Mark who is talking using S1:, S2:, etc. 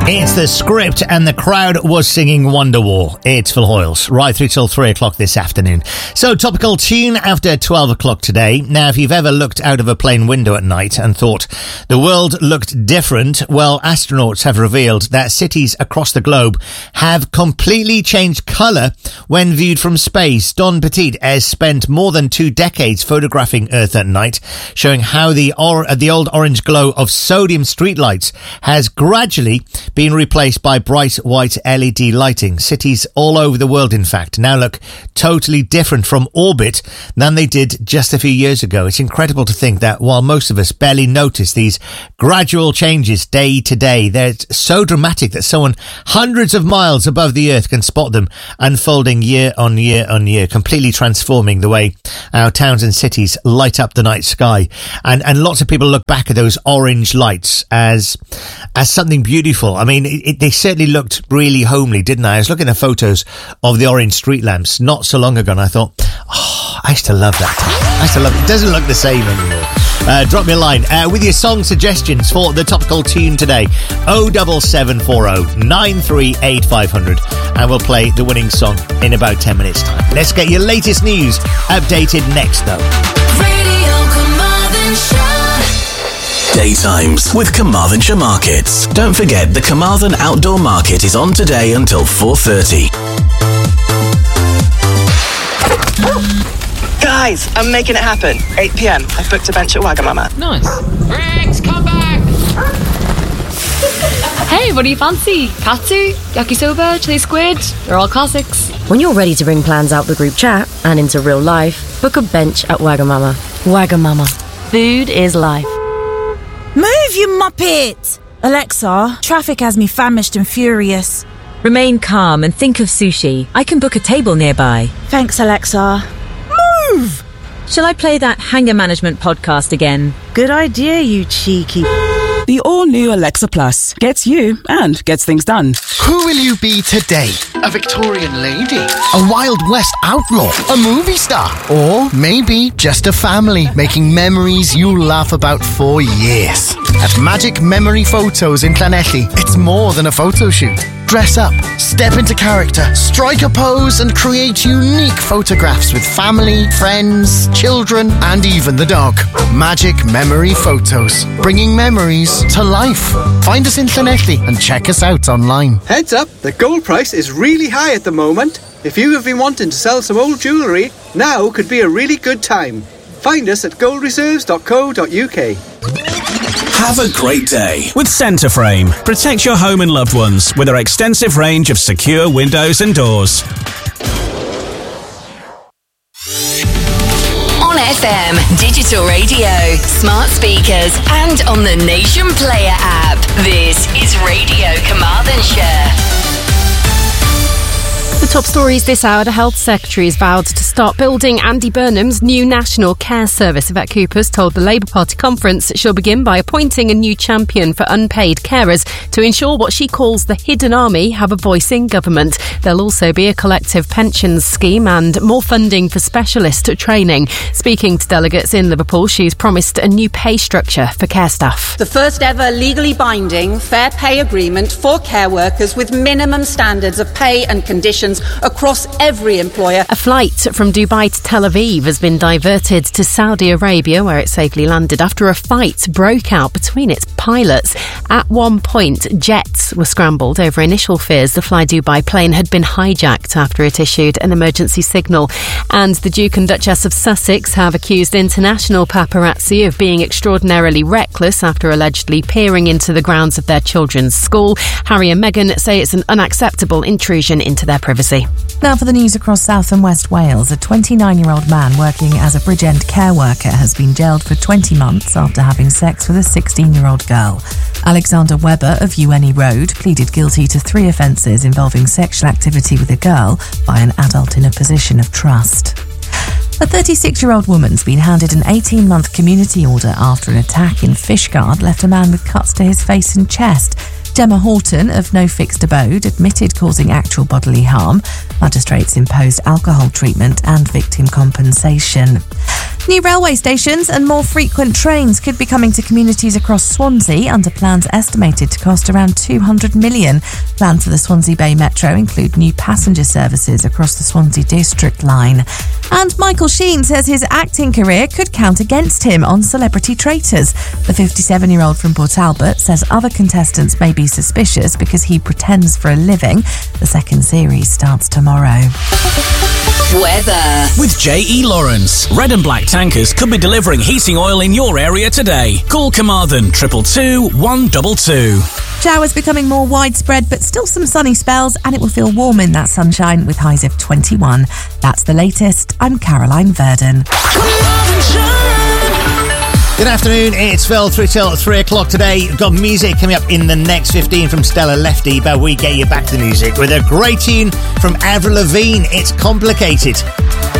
S1: It's The Script, and the crowd was singing Wonderwall. It's Phil Hoyles, right through till 3 o'clock this afternoon. So, topical tune after 12 o'clock today. Now, if you've ever looked out of a plane window at night and thought the world looked different, well, astronauts have revealed that cities across the globe have completely changed colour when viewed from space. Don Petit has spent more than 2 decades photographing Earth at night, showing how the old orange glow of sodium streetlights has gradually been replaced by bright white LED lighting. Cities all over the world, in fact, now look totally different from orbit than they did just a few years ago. It's incredible to think that while most of us barely notice these gradual changes day to day, they're so dramatic that someone hundreds of miles above the Earth can spot them unfolding year on year on year, completely transforming the way our towns and cities light up the night sky. And lots of people look back at those orange lights as something beautiful. I mean, they certainly looked really homely, didn't they? I was looking at photos of the orange street lamps not so long ago, and I thought, oh, I used to love that time. I used to love it. It doesn't look the same anymore. Drop me a line with your song suggestions for the topical tune today. 07740 938 500, and we'll play the winning song in about 10 minutes time. Let's get your latest news updated next, though.
S2: Daytimes with Carmarthenshire Markets. Don't forget the Carmarthen Outdoor Market is on today until 4:30.
S3: Guys, I'm making it happen. 8 p.m. I've booked a bench at Wagamama.
S4: Nice. Rex, come back! Hey, what do you fancy? Katsu, yakisoba, chili squid? They're all classics.
S5: When you're ready to bring plans out the group chat and into real life, book a bench at Wagamama. Wagamama. Food is life.
S6: Move, you muppet! Alexa, traffic has me famished and furious.
S7: Remain calm and think of sushi. I can book a table nearby.
S6: Thanks, Alexa. Move!
S7: Shall I play that Hanger Management podcast again?
S6: Good idea, you cheeky...
S8: The all-new Alexa Plus gets you and gets things done.
S9: Who will you be today? A Victorian lady? A Wild West outlaw? A movie star? Or maybe just a family making memories you'll laugh about for years. At Magic Memory Photos in Llanelli, it's more than a photo shoot. Dress up, step into character, strike a pose and create unique photographs with family, friends, children and even the dog. Magic Memory Photos, bringing memories to life. Find us in Llanelli and check us out online.
S10: Heads up, the gold price is really high at the moment. If you have been wanting to sell some old jewellery, now could be a really good time. Find us at goldreserves.co.uk.
S2: Have a great day with Centreframe. Protect your home and loved ones with our extensive range of secure windows and doors.
S11: On FM, digital radio, smart speakers, and on the Nation Player app. This is Radio Carmarthenshire.
S12: The top stories this hour: the Health Secretary has vowed to start building Andy Burnham's new National Care Service. Yvette Coopers told the Labour Party conference she'll begin by appointing a new champion for unpaid carers to ensure what she calls the hidden army have a voice in government. There'll also be a collective pensions scheme and more funding for specialist training. Speaking to delegates in Liverpool, she's promised a new pay structure for care staff.
S13: The first ever legally binding fair pay agreement for care workers with minimum standards of pay and conditions across every employer.
S12: A flight from Dubai to Tel Aviv has been diverted to Saudi Arabia, where it safely landed after a fight broke out between its pilots. At one point, jets were scrambled over initial fears the Fly Dubai plane had been hijacked after it issued an emergency signal. And the Duke and Duchess of Sussex have accused international paparazzi of being extraordinarily reckless after allegedly peering into the grounds of their children's school. Harry and Meghan say it's an unacceptable intrusion into their privacy.
S14: Now for the news across South and West Wales. A 29-year-old man working as a Bridgend care worker has been jailed for 20 months after having sex with a 16-year-old girl. Alexander Webber of UNE Road pleaded guilty to 3 offences involving sexual activity with a girl by an adult in a position of trust. A 36-year-old woman's been handed an 18-month community order after an attack in Fishguard left a man with cuts to his face and chest. Gemma Horton of No Fixed Abode admitted causing actual bodily harm. Magistrates imposed alcohol treatment and victim compensation. New railway stations and more frequent trains could be coming to communities across Swansea under plans estimated to cost around 200 million. Plans for the Swansea Bay Metro include new passenger services across the Swansea District line. And Michael Sheen says his acting career could count against him on Celebrity Traitors. The 57-year-old from Port Talbot says other contestants may be suspicious because he pretends for a living. The second series starts tomorrow.
S11: Weather.
S2: With J.E. Lawrence. Red and black tankers could be delivering heating oil in your area today. Call Carmarthen 222 122.
S14: Showers becoming more widespread, but still some sunny spells, and it will feel warm in that sunshine with highs of 21. That's the latest. I'm Caroline Verdon.
S1: Good afternoon, it's Phil, 3 till 3 o'clock today. We've got music coming up in the next 15 from Stella Lefty, but we get you back to music with a great tune from Avril Lavigne. It's Complicated.